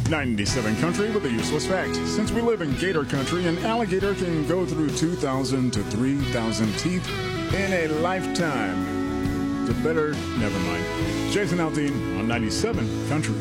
97 Country with a useless fact. Since we live in gator country, an alligator can go through 2,000 to 3,000 teeth in a lifetime. Never mind. Jason Aldean on 97 Country.